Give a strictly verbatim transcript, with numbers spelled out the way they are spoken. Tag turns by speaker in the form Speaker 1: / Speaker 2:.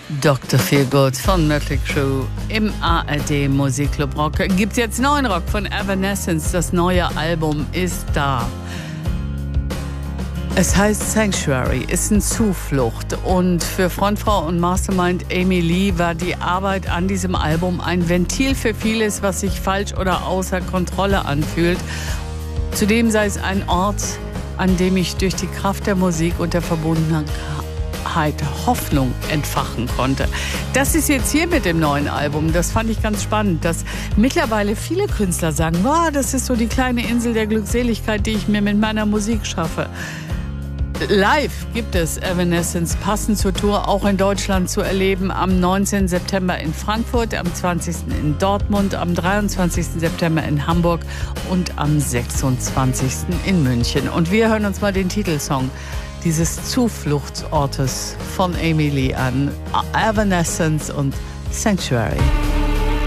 Speaker 1: Doktor Feelgood von Mötley Crüe im A R D Musikclub Rock. Gibt's jetzt neuen Rock von Evanescence. Das neue Album ist da. Es heißt Sanctuary, ist eine Zuflucht. Und für Frontfrau und Mastermind Amy Lee war die Arbeit an diesem Album ein Ventil für vieles, was sich falsch oder außer Kontrolle anfühlt. Zudem sei es ein Ort, an dem ich durch die Kraft der Musik und der Verbundenheit Hoffnung entfachen konnte. Das ist jetzt hier mit dem neuen Album. Das fand ich ganz spannend, dass mittlerweile viele Künstler sagen, wow, das ist so die kleine Insel der Glückseligkeit, die ich mir mit meiner Musik schaffe. Live gibt es Evanescence passend zur Tour auch in Deutschland zu erleben. Am neunzehnten September in Frankfurt, am zwanzigsten in Dortmund, am dreiundzwanzigsten September in Hamburg und am sechsundzwanzigsten in München. Und wir hören uns mal den Titelsong dieses Zufluchtsortes von Amy Lee an. Evanescence und Sanctuary.